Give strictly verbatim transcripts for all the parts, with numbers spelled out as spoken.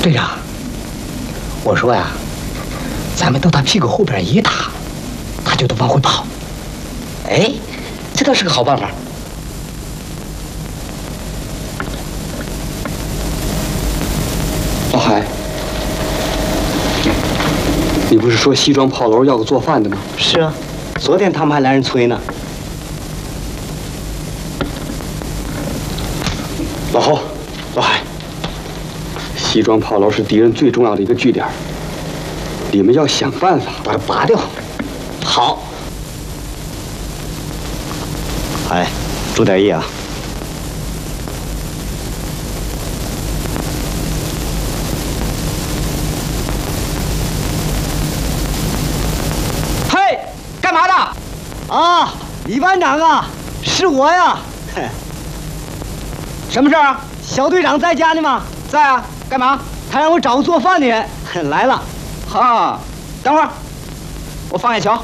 队长，我说呀，咱们到他屁股后边一打，他就得往回跑。哎，这倒是个好办法。 老海，你不是说西庄炮楼要个做饭的吗？ 是啊，昨天他们还来人催呢。 老侯，老海，西庄炮楼是敌人最重要的一个据点，你们要想办法把它拔掉。 好。哎，注点意啊！ 嘿，干嘛的？ 啊，李班长啊，是我呀。 什么事儿啊？ 小队长在家呢吗？ 在啊。干嘛？ 他让我找个做饭的人。来了。 好，等会儿，我放下瞧。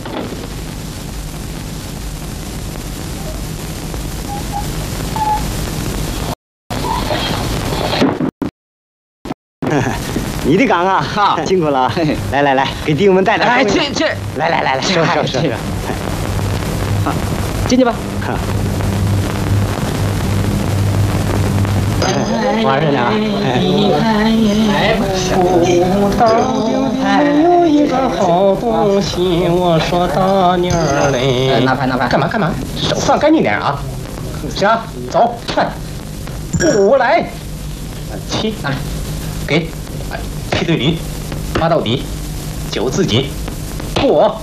你的岗啊，哈，辛苦了。来来来，给弟兄们带点。 哎，这这， 来来来来，收拾收拾。 好，进去吧。 玩着呢。 葡萄还有一个好东西，我说大妮儿嘞。 拿牌拿牌。 干嘛干嘛？手放干净点啊！行，走，快，五来，七拿来，给，七对驴，八到底，九自己，过。